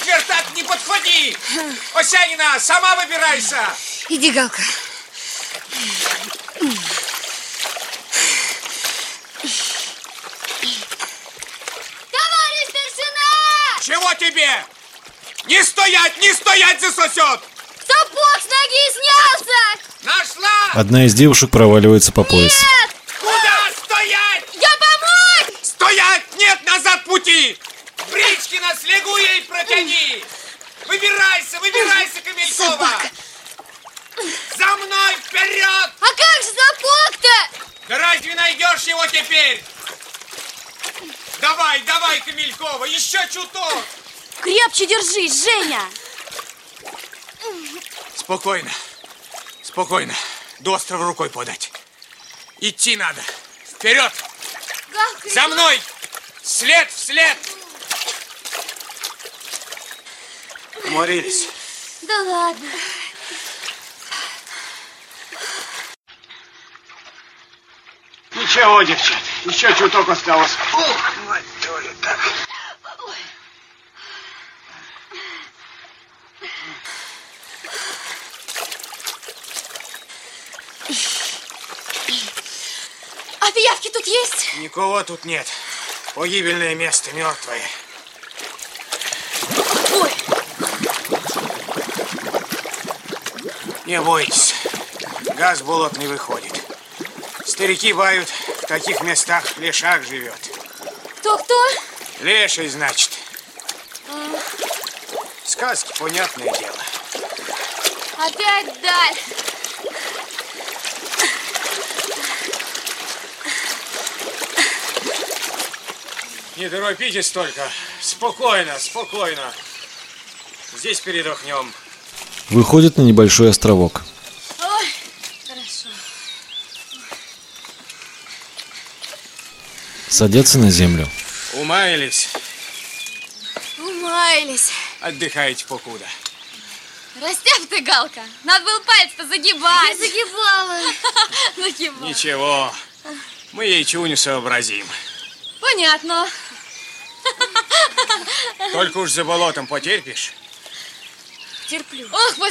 теперь так не подходи! Осянина, сама выбирайся! Иди, Галка. Товарищ старшина! Чего тебе? Не стоять, засосет! Сапог с ноги снялся! Нашла! Одна из девушек проваливается по пояс. Нет! Куда стоять? Я помочь! Стоять! Нет назад пути! Бричкина, слегу ей протяни! Выбирайся, Камелькова! За мной, вперед! А как же сапог-то? Да разве найдешь его теперь? Давай, Камелькова, еще чуток! Крепче держись, Женя! Спокойно. До острова рукой подать. Идти надо. Вперед! Галка, За мной! Вслед! Уморились. Да ладно. Ничего, девчат, еще чуток осталось. Ух, мать твою, так. А пиявки тут есть? Никого тут нет. Погибельное место, мертвое. Ой, Не бойтесь. Газ болотный выходит. Старики бают, в таких местах лешак живет. кто? Леший, значит. Сказки, понятное дело. Опять даль. Не торопитесь только. Спокойно. Здесь передохнем. Выходит на небольшой островок. Ой, хорошо. Садятся на землю. Умаялись? Умаялись. Отдыхаете покуда. Растяп ты, Галка. Надо было палец-то загибать. Я загибала. Загибала. Ничего. Мы ей чуню сообразим. Понятно. Только уж за болотом потерпишь. Терплю. Ох,